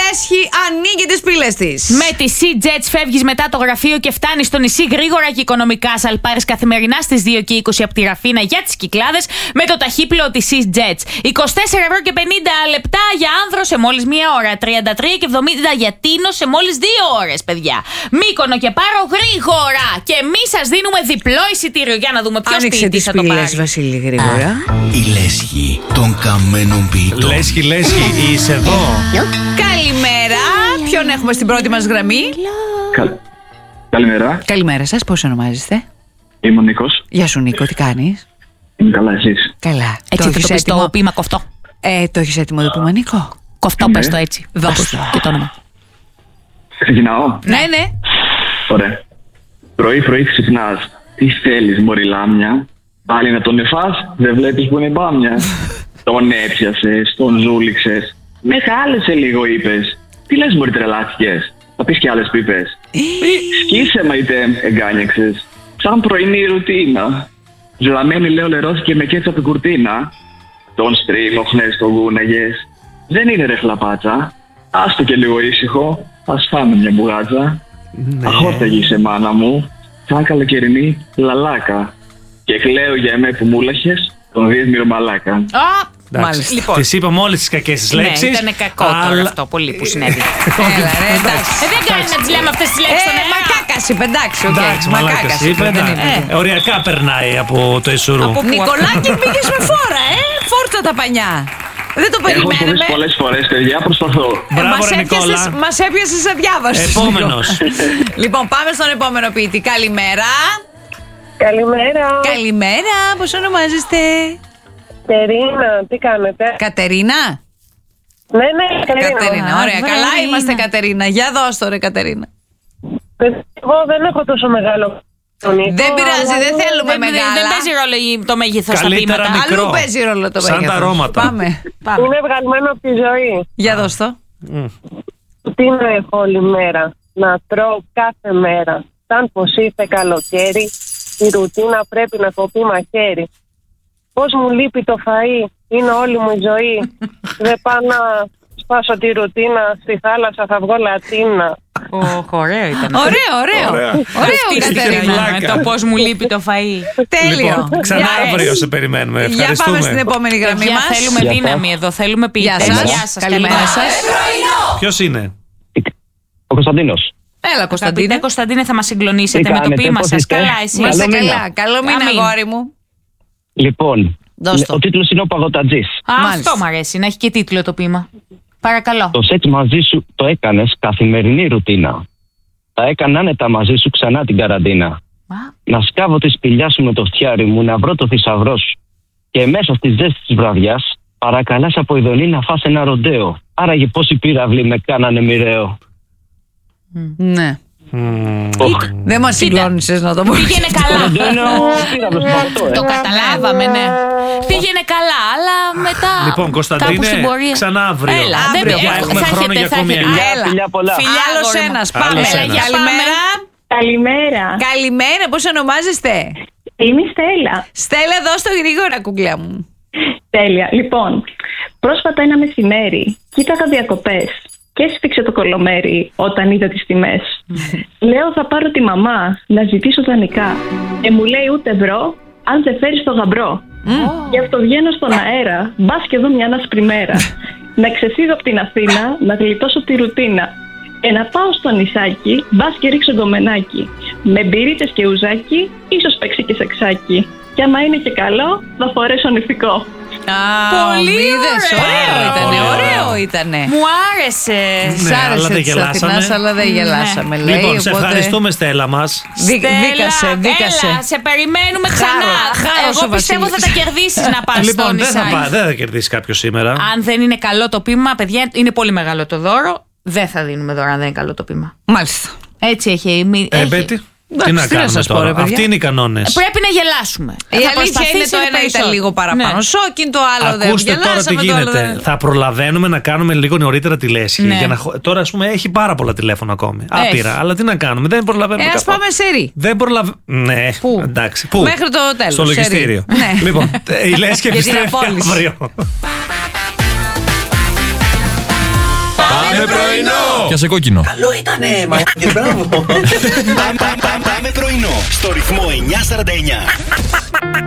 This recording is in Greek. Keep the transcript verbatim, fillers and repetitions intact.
Λέσχη ανοίγει τις πύλες της. Με τη Sea-Jets φεύγεις μετά το γραφείο και φτάνεις στο νησί γρήγορα και οικονομικά. Σαλπάρεις καθημερινά στις δύο και είκοσι από τη Ραφίνα για τις Κυκλάδες με το ταχύπλοο της Sea-Jets. είκοσι τέσσερα ευρώ και πενήντα λεπτά για άνδρο σε μόλις μία ώρα. τριάντα τρία και εβδομήντα για τίνο σε μόλις δύο ώρες, παιδιά. Μύκονο και Πάρο γρήγορα. Και εμείς σας δίνουμε διπλό εισιτήριο για να δούμε ποιος ποιητής θα το πάρει. Άνοιξε τις πύλες, Βασίλη, γρήγορα. Η Λέσχη των καμένων ποιητών. Λέσχη, Λέσχη, είσαι εδώ? Καλημέρα. Ποιον έχουμε στην πρώτη μας γραμμή? Κα... Καλημέρα. Καλημέρα σας, πώς ονομάζεστε? Είμαι ο Νίκος. Γεια σου, Νίκο, τι κάνεις? Είμαι καλά, εσείς? Καλά. Έτσι θα το πεις το ποίημα κοφτό. Ε, το έχεις έτοιμο το ποίημα, Νίκο? Κοφτό, Ναι. πες το έτσι. Δώσ' το και το όνομα. Ξεκινάω. Ναι, ναι. Ωραία. Πρωί πρωί ξυπνάς. Τι θέλεις, μωρή λάμια? Πάλι να τον εφάς, δεν βλέπεις που είναι μπάμια. Τον έπιασες, τον ζούληξες. Με χάλεσε λίγο, είπες. Τι λες, μωρή, τρελάθηκες? Θα πεις κι άλλες πίπες. Σκίσε, μαϊτέ, εγκάνιαξες. Σαν πρωινή ρουτίνα. Ζουραμένη, λέω, λερώθηκε με κέτσα από την κουρτίνα. Τον στρίμωχνες, τον γούναγες. Δεν είναι ρε χλαπάτσα. Άστο και λίγο ήσυχο. Ας φάμε μια μπουγάτσα. Ναι. Αχόρταγε είσαι, μάνα μου. Σαν καλοκαιρινή λαλάκα. Και κλαίω για εμέ που μου λάχες τον διέσμηρο μαλάκα. Α, Μάλιστα. Λοιπόν. Τις είπαμε όλες τις κακές τις λέξεις. Ναι, ήταν κακό τώρα αλλά... αυτό πολύ που συνέβη. Έλα, ρε, εντάξει. Ε, δεν κάνει να τις λέμε αυτές τις λέξεις Ε, στον αέρα. μακάκας είπε, εντάξει, οκ. Εντάξει, μαλάκας είπε. δεν ναι. είναι. Ε, Οριακά περνάει από το Ισουρού. Από- Νικολάκη, πήγες με φόρα, ε! Φόρτσα τα πανιά. Δεν το Έχω περιμένουμε. υποθέσει πολλές φορές, παιδιά, προσπαθώ. Μπράβο, Μας ρε έπιασες- Νικόλα. Μας έπιασες αδιάβαστος. Επόμενος. Λοιπόν, πάμε στον επόμενο ποιητή. Καλημέρα. Καλημέρα. Καλημέρα, πώς ονομάζεστε? Κατερίνα, τι κάνετε? Κατερίνα. Ναι, ναι, Κατερίνα. Κατερίνα, Α, ωραία. βρε, Καλά είναι. είμαστε, Κατερίνα. Για δώσ' το, ρε, Κατερίνα. Εγώ δεν έχω τόσο μεγάλο χρονικό. Δεν πειράζει, δεν θέλουμε Δεν, δεν, μεγάλα. δεν παίζει ρόλο η- το μέγεθος στα Καλύτερα ποίηματα. μικρό. Αλλού παίζει ρόλο το Σαν τα μέγεθος. αρώματα. Πάμε. Πάμε. Είναι βγαλμένο από τη ζωή. Για δώσ' το. Τι να έχω όλη μέρα, να τρώω κάθε μέρα. Σαν πως ήρθε καλοκαίρι, η ρουτίνα πρέπει να κοπεί μαχαίρι. Πώς μου λείπει το φαΐ, είναι όλη μου η ζωή. Δεν πάω να σπάσω τη ρουτίνα, στη θάλασσα θα βγω λατίνα. Οχ, ωραίο ήταν. Ωραίο, ωραίο. Ωραία. Ωραίο, Αυτή Κατερίνα. πλάκα. με το πώς μου λείπει το φαΐ. Τέλειο. Λοιπόν, ξανά Για- αύριο σε περιμένουμε. Για πάμε Ευχαριστούμε. στην επόμενη γραμμή Παιδιά, μας. θέλουμε Γεια δύναμη εδώ, θέλουμε ποιητές. Γεια σας. Γεια σας, Καλημέρα σας. Ποιος είναι? Ο Κωνσταντίνος. Έλα, Κωνσταντίνε, Κωνσταντίνε. Κωνσταντίνε, θα μας συγκλονίσετε Τι με το κάνετε, ποίημα πώς σας. είστε? Καλά, εσύ. Είμαστε Καλό μήνα. καλά. Καλό μήνα, Αμήν. αγόρι μου. Λοιπόν, Δώσ' το. ο τίτλος είναι ο Παγωτατζής. Α, Μάλιστα. αυτό μ' αρέσει, να έχει και τίτλο το ποίημα. Παρακαλώ. Το σετ μαζί σου το έκανες καθημερινή ρουτίνα. Θα έκανα άνετα μαζί σου ξανά την καραντίνα. Α, Να σκάβω τη σπηλιά σου με το φτιάρι μου, να βρω το θησαυρό σου. Και μέσα στη ζέστη της βραδιάς, παρακαλάς από ειδονή να φας ένα ροντέο. Άραγε πόσοι πύραυλοι με κάνανε μοιραίο. Ναι. Μμμ. Δεν μας συγκλώνησες να το πω. πήγαινε καλά. Είναι ο πύραυλος του αυτό, ε. Το καταλάβαμε, ναι. Πήγαινε καλά, αλλά μετά. Λοιπόν, κάπου Κωνσταντίνε, στην πορεία. ξανά αύριο. Έλα, Αύριο, δεν για- θα έχουμε έχετε- χρόνο για θα ακόμη έχετε- μια. Έλα. Φιλιά πολλά. Φιλιά, άλλος αγόρι μου. ένας. Άλλος Πάμε. ένας. Καλημέρα. Καλημέρα. Καλημέρα, πώς ονομάζεστε? Είμαι η Στέλλα. Στέλλα, δώσ' το γρήγορα, κουκλιά μου. Τέλεια. Λοιπόν, πρόσφατα ένα μεσημέρι κοίταγα διακοπές και έσφιξε το κολομέρι όταν είδα τις τιμές. Λέω θα πάρω τη μαμά να ζητήσω δανεικά και μου λέει ούτε ευρώ αν δεν φέρεις το γαμπρό. Γι' αυτό βγαίνω στον αέρα, μπας και δω μια άσπρη μέρα. Να ξεφύγω από την Αθήνα, να γλιτώσω τη ρουτίνα. Και να πάω στο νησάκι, μπας και ρίξω γκομενάκι. Με μπυρίτες και ουζάκι, ίσως παίξει και σεξάκι. Και άμα είναι και καλό, θα φορέσω νηφικό. Α, Πολύ είδες, ωραίο. ωραίο ήτανε, Πολύ ωραίο ωραίο. ήτανε. Μου άρεσε. Σ' Ναι, αλλά άρεσε δεν της γελάσαμε. Αθηνάς, αλλά δεν γελάσαμε, λέει. Λοιπόν, σε οπότε- ευχαριστούμε, Στέλλα μας. Δί- Στέλλα, Δίκασε, δίκασε. Έλα, σε περιμένουμε ξανά. χάρος ο Εγώ πιστεύω θα Βασίλης. τα κερδίσεις να πας στο Λοιπόν, δεν θα, νησάκι. πά- δεν θα κερδίσει κάποιο σήμερα. Αν δεν είναι καλό το ποίημα, παιδιά, είναι πολύ μεγάλο το δώρο. Δεν θα δίνουμε δώρο αν δεν είναι καλό το ποίημα. Μάλιστα. Έτσι έχει. μη- Ε, έχει. Μπέτη, τι Εντάξει, να τι να κάνουμε σας πω, τώρα. ρε, παιδιά. Αυτοί είναι οι κανόνες. Πρέπει να γελάσουμε. Η Θα αλήθεια είναι προσπαθήσουμε το ένα ήταν περισσότερο. λίγο παραπάνω. Ναι. Σόκιν το άλλο δεν Ακούστε τώρα τι γελάσαμε, το άλλο γίνεται. δεν. Θα προλαβαίνουμε να κάνουμε λίγο νωρίτερα τη λέσχη. Ναι. Για να... χω- Τώρα, ας πούμε, έχει πάρα πολλά τηλέφωνα ακόμη. Έχει. Άπειρα. Αλλά τι να κάνουμε. Δεν προλαβαίνουμε. Ε, ας καθόλου. πάμε σε ρί. Δεν προλαβαίνουμε. Ναι, Πού? εντάξει. Πού? Μέχρι το τέλος, Στο σε ρί. λογιστήριο. Ναι. Λοιπόν, η λέσχη Για την επιστρέφει απόλυση. αύριο. Πάμε πρωινό. Πιάσε κόκκινο. Καλό ήτανε, μα. Μπράβο. Πάμε πρωινό στο ρυθμό εννιά σαράντα εννιά.